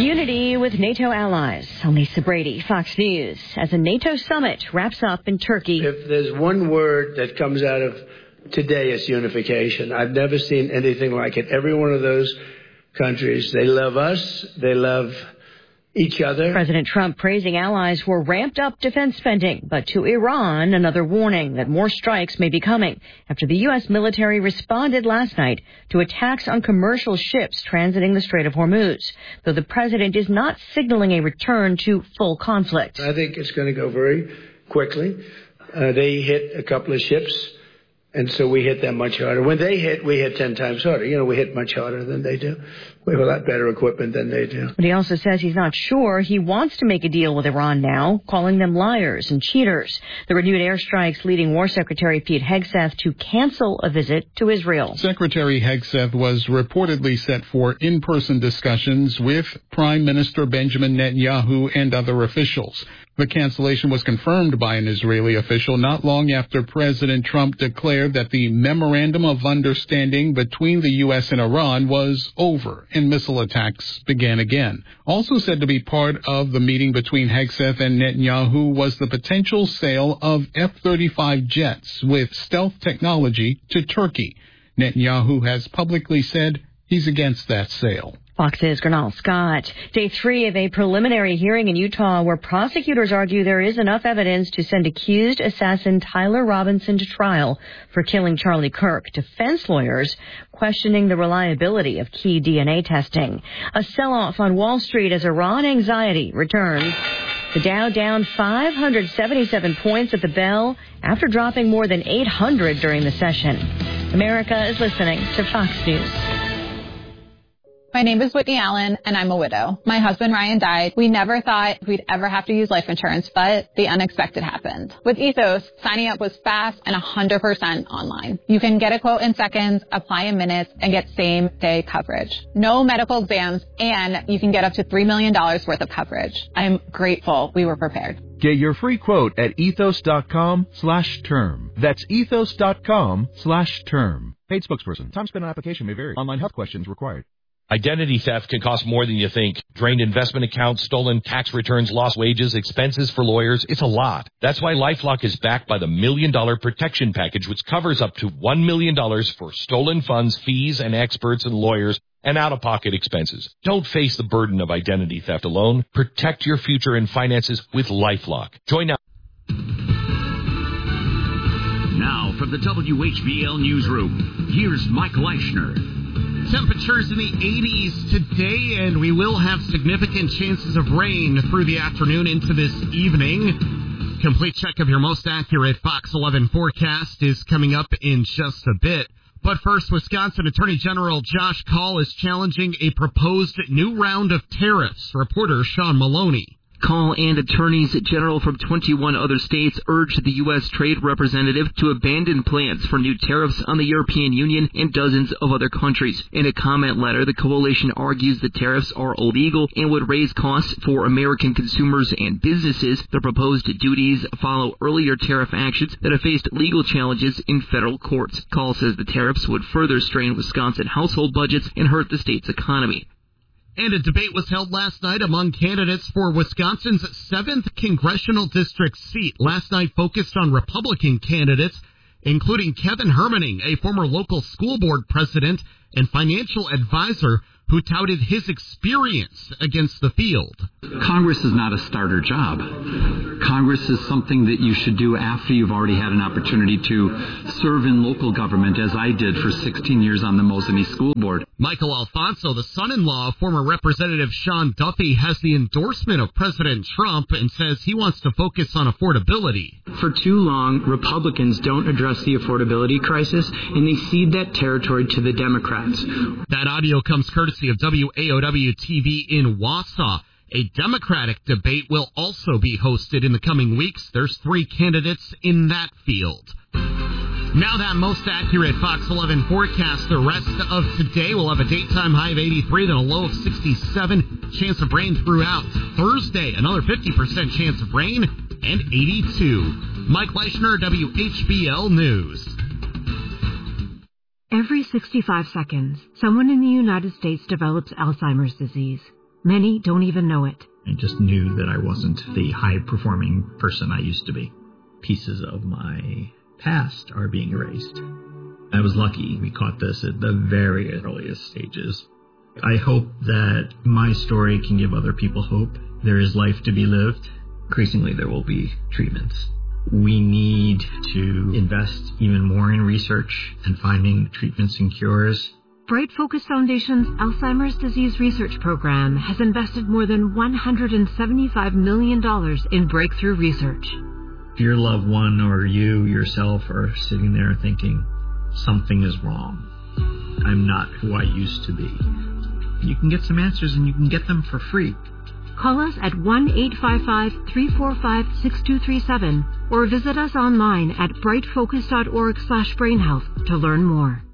Unity with NATO allies. I'm Lisa Brady, Fox News. As a NATO summit wraps up in Turkey. If there's one word that comes out of today, it's unification. I've never seen anything like it. Every one of those countries, they love us, they love each other. President Trump praising allies for ramped up defense spending, but to Iran, another warning that more strikes may be coming after the U.S. military responded last night to attacks on commercial ships transiting the Strait of Hormuz, though the president is not signaling a return to full conflict. I think it's going to go very quickly. They hit a couple of ships, and so we hit them much harder. When they hit, we hit 10 times harder. You know, we hit much harder than they do. We have a lot better equipment than they do. But he also says he's not sure he wants to make a deal with Iran now, calling them liars and cheaters. The renewed airstrikes leading War Secretary Pete Hegseth to cancel a visit to Israel. Secretary Hegseth was reportedly set for in-person discussions with Prime Minister Benjamin Netanyahu and other officials. The cancellation was confirmed by an Israeli official not long after President Trump declared that the Memorandum of Understanding between the U.S. and Iran was over and missile attacks began again. Also said to be part of the meeting between Hegseth and Netanyahu was the potential sale of F-35 jets with stealth technology to Turkey. Netanyahu has publicly said he's against that sale. Fox's Gernal Scott. Day 3 of a preliminary hearing in Utah where prosecutors argue there is enough evidence to send accused assassin Tyler Robinson to trial for killing Charlie Kirk. Defense lawyers questioning the reliability of key DNA testing. A sell-off on Wall Street as Iran anxiety returns. The Dow down 577 points at the bell after dropping more than 800 during the session. America is listening to Fox News. My name is Whitney Allen, and I'm a widow. My husband, Ryan, died. We never thought we'd ever have to use life insurance, but the unexpected happened. With Ethos, signing up was fast and 100% online. You can get a quote in seconds, apply in minutes, and get same-day coverage. No medical exams, and you can get up to $3 million worth of coverage. I'm grateful we were prepared. Get your free quote at ethos.com/term. That's ethos.com/term. Paid spokesperson. Time spent on application may vary. Online health questions required. Identity theft can cost more than you think. Drained investment accounts, stolen tax returns, lost wages, expenses for lawyers. It's a lot. That's why LifeLock is backed by the $1 Million Protection Package, which covers up to $1 million for stolen funds, fees, and experts and lawyers, and out-of-pocket expenses. Don't face the burden of identity theft alone. Protect your future and finances with LifeLock. Join now. Now from the WHBL Newsroom, here's Mike Leishner. Temperatures in the 80s today, and we will have significant chances of rain through the afternoon into this evening. Complete check of your most accurate Fox 11 forecast is coming up in just a bit. But first, Wisconsin Attorney General Josh Kaul is challenging a proposed new round of tariffs. Reporter Sean Maloney. Kaul and attorneys general from 21 other states urged the U.S. Trade Representative to abandon plans for new tariffs on the European Union and dozens of other countries. In a comment letter, the coalition argues the tariffs are illegal and would raise costs for American consumers and businesses. The proposed duties follow earlier tariff actions that have faced legal challenges in federal courts. Kaul says the tariffs would further strain Wisconsin household budgets and hurt the state's economy. And a debate was held last night among candidates for Wisconsin's 7th congressional district seat. Last night focused on Republican candidates, including Kevin Hermaning, a former local school board president and financial advisor who touted his experience against the field. Congress is not a starter job. Congress is something that you should do after you've already had an opportunity to serve in local government, as I did for 16 years on the Mosinee School Board. Michael Alfonso, the son-in-law of former Representative Sean Duffy, has the endorsement of President Trump and says he wants to focus on affordability. For too long, Republicans don't address the affordability crisis, and they cede that territory to the Democrats. That audio comes courtesy of WAOW-TV in Wausau. A Democratic debate will also be hosted in the coming weeks. There's 3 candidates in that field. Now that most accurate Fox 11 forecast. The rest of today will have a daytime high of 83, then a low of 67. Chance of rain throughout. Thursday, another 50% chance of rain, and 82. Mike Leishner, WHBL News. Every 65 seconds, someone in the United States develops Alzheimer's disease. Many don't even know it. I just knew that I wasn't the high-performing person I used to be. Pieces of my past are being erased. I was lucky we caught this at the very earliest stages. I hope that my story can give other people hope. There is life to be lived. Increasingly, there will be treatments. We need to invest even more in research and finding treatments and cures. Bright Focus Foundation's Alzheimer's Disease Research Program has invested more than $175 million in breakthrough research. If your loved one or you yourself are sitting there thinking, something is wrong, I'm not who I used to be, you can get some answers and you can get them for free. Call us at 1-855-345-6237 or visit us online at brightfocus.org/brainhealth to learn more.